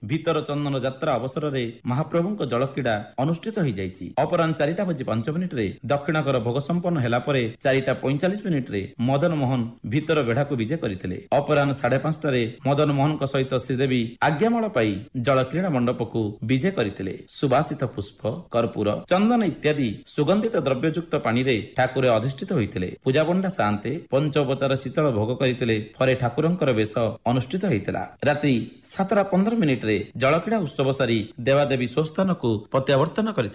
ଭିତର ଚନ୍ଦନ ଯାତ୍ରା ଅବସରରେ ମହାପ୍ରଭୁଙ୍କ ଜଳକ୍ରୀଡ଼ା ଅନୁଷ୍ଠିତ ହୋଇଯାଇଛି। ଅପରାହ୍ନ 4:05 ଦକ୍ଷିଣକର ଭୋଗ ସମ୍ପନ୍ନ ହେଲା ପରେ 4:45 ମଦନ ମୋହନ ଭିତର ବେଢାକୁ ବିଜେ କରିଥିଲେ। ଅପରାହ୍ନ 5:30 ମଦନ ମୋହନଙ୍କ ସହିତ ଶ୍ରୀଦେବୀ ଆଜ୍ଞାମାଳ ପାଇ ଜଳକ୍ରୀଡ଼ା ମଣ୍ଡପକୁ ବିଜେ କରିଥିଲେ। ସୁବାସିତ ପୁଷ୍ପ, କର୍ପୂର, ଚନ୍ଦନ ଇତ୍ୟାଦି ସୁଗନ୍ଧିତ ଦ୍ରବ୍ୟଯୁକ୍ତ ପାଣିରେ ଠାକୁର ଅଧିଷ୍ଠିତ ହୋଇଥିଲେ। ପୂଜାପଣ୍ଡା ସାଆନ୍ତେ ପଞ୍ଚୋପଚାର ଶୀତଳ ଭୋଗ କରିଥିଲେ। ପରେ ଠାକୁରଙ୍କର ବେଶ ଅନୁଷ୍ଠିତ ହୋଇଥିଲା। ରାତ୍ରି 7:15 ଜଳକ୍ରୀଡ଼ା ଉତ୍ସବ ସାରି ଦେବାଦେବୀ ସ୍ୱସ୍ଥାନକୁ ପ୍ରତ୍ୟାବର୍ତ୍ତନ କରିଥିଲେ।